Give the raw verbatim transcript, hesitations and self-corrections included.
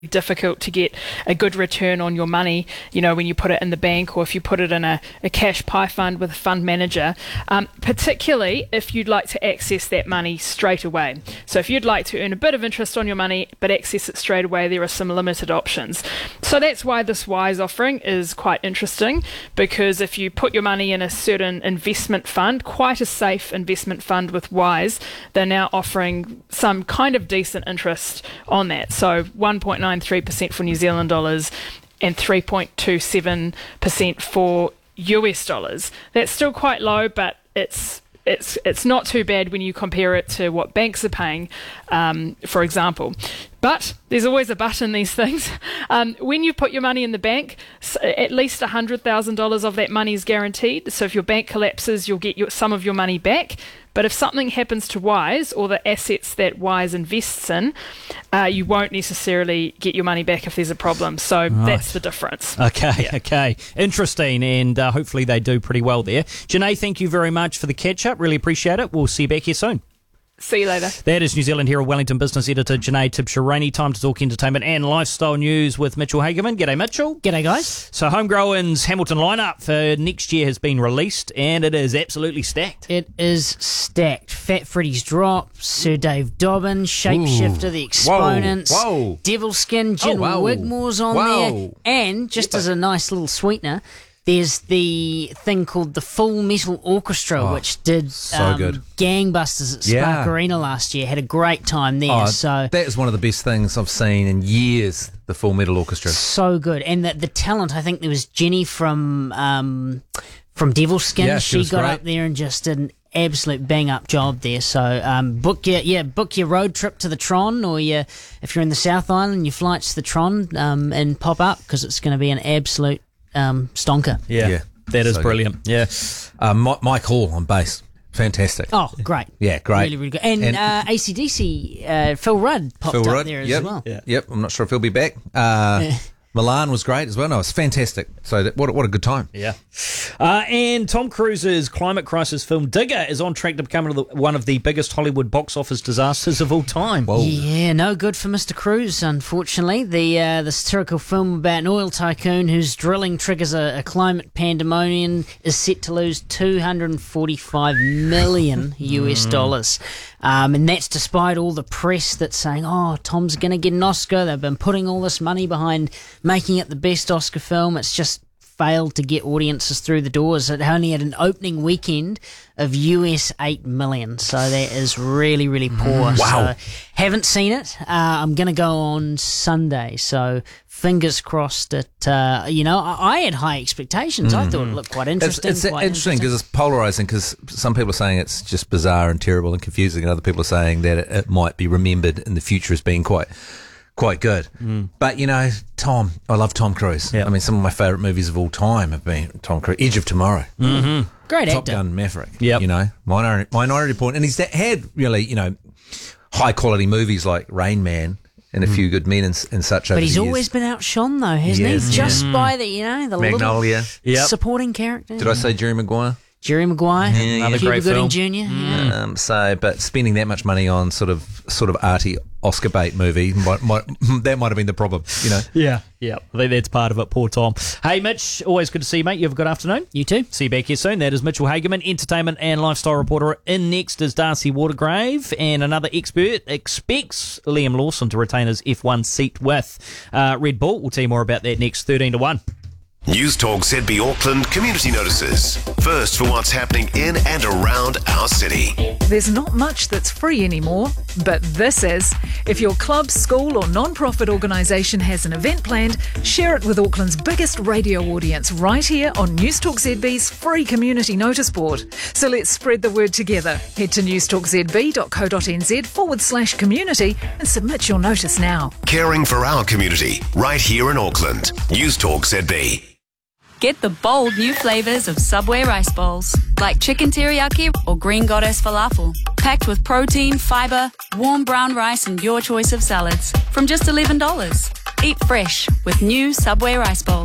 difficult to get a good return on your money, you know, when you put it in the bank or if you put it in a, a cash pie fund with a fund manager, um, particularly if you'd like to access that money straight away. So if you'd like to earn a bit of interest on your money but access it straight away, there are some limited options. So that's why this Wise offering is quite interesting, because if you put your money in a certain investment fund, quite a safe investment fund with Wise, they're now offering some kind of decent interest on that. So one point nine three percent for New Zealand dollars and three point two seven percent for U S dollars. That's still quite low, but it's it's it's not too bad when you compare it to what banks are paying, um, for example. But there's always a but in these things. Um, when you put your money in the bank, at least one hundred thousand dollars of that money is guaranteed. So if your bank collapses, you'll get your, some of your money back. But if something happens to Wise or the assets that Wise invests in, uh, you won't necessarily get your money back if there's a problem. So right. That's the difference. Okay, yeah. okay. Interesting, and uh, hopefully they do pretty well there. Janae, thank you very much for the catch-up. Really appreciate it. We'll see you back here soon. See you later. That is New Zealand Herald Wellington business editor Janae Tibshirani. Time to talk entertainment and lifestyle news with Mitchell Hagerman. G'day, Mitchell. G'day, guys. So Homegrown's Hamilton lineup for next year has been released, and it is absolutely stacked. It is stacked. Fat Freddy's Drop, Sir Dave Dobbin, Shapeshifter, Ooh. The Exponents, Whoa. Whoa. Devilskin, Gin Oh, wow. Wigmore's on Wow. there, and just Yeah. as a nice little sweetener, there's the thing called the Full Metal Orchestra, Oh, which did so um, good. gangbusters at Spark Yeah. Arena last year. Had a great time there. Oh, so that is one of the best things I've seen in years, the Full Metal Orchestra. so good, and the, the talent. I think there was Jenny from um, from Devilskin. Yeah, she was got great. up there and just did an absolute bang up job there. So um, book your yeah book your road trip to the Tron, or your, if you're in the South Island, your flights to the Tron, um, and pop up because it's going to be an absolute um, stonker. Yeah, Yeah. that is So brilliant. Yeah. Uh, Mi- Mike Hall on bass. Fantastic. Oh, great. Yeah, great. Really, really good. And, And- uh, A C D C, uh, Phil Rudd popped Phil up Rudd, there yep. as well. Yeah. Yep, I'm not sure if he'll be back. Uh, Milan was great as well. No, it was fantastic. So that, what, a- what a good time. Yeah. Uh, and Tom Cruise's climate crisis film Digger is on track to become one of the, one of the biggest Hollywood box office disasters of all time. Whoa. Yeah, no good for Mister Cruise, unfortunately. The uh, the satirical film about an oil tycoon whose drilling triggers a, a climate pandemonium is set to lose two hundred forty-five million U S dollars. Um, and that's despite all the press that's saying, oh, Tom's going to get an Oscar. They've been putting all this money behind making it the best Oscar film. It's just failed to get audiences through the doors. It only had an opening weekend of U S eight million, so that is really, really poor. Wow. So, haven't seen it. Uh, I'm going to go on Sunday, so fingers crossed that, uh, you know, I, I had high expectations. I thought it looked quite It's, interesting. it's quite interesting because it's polarising, because some people are saying it's just bizarre and terrible and confusing, and other people are saying that it, it might be remembered in the future as being quite quite good. Mm. But, you know, Tom, I love Tom Cruise. Yeah. I mean, some of my favourite movies of all time have been Tom Cruise. Edge of Tomorrow. Mm-hmm. Great Top actor. Gun Maverick. Yep. You know, Minority, Minority Report. And he's that had really, you know, high quality movies like Rain Man and a few good men and, and such over But he's the always years. been outshone, though, hasn't Yes, he? Just yeah. by the, you know, the Magnolia. little Yep. supporting character. Did I say Jerry Maguire? Jerry Maguire, Yeah, Another Cuba great Gooding film. Junior Yeah. Um, so, but spending that much money on sort of sort of arty Oscar bait movie, might, might, that might have been the problem, you know. Yeah. Yeah. I think that's part of it. Poor Tom. Hey, Mitch, always good to see you, mate. You have a good afternoon. You too. See you back here soon. That is Mitchell Hagerman, entertainment and lifestyle reporter. In next is Darcy Watergrave, and another expert expects Liam Lawson to retain his F one seat with uh, Red Bull. We'll tell you more about that next, thirteen to one. News Talk Z B Auckland community notices. First for what's happening in and around our city. There's not much that's free anymore, but this is. If your club, school or non-profit organisation has an event planned, share it with Auckland's biggest radio audience right here on News Talk Z B's free community notice board. So let's spread the word together. Head to newstalkzb.co.nz forward slash community and submit your notice now. Caring for our community right here in Auckland. News Talk Z B. Get the bold new flavours of Subway rice bowls, like chicken teriyaki or green goddess falafel, packed with protein, fibre, warm brown rice and your choice of salads, from just eleven dollars. Eat fresh with new Subway rice bowls.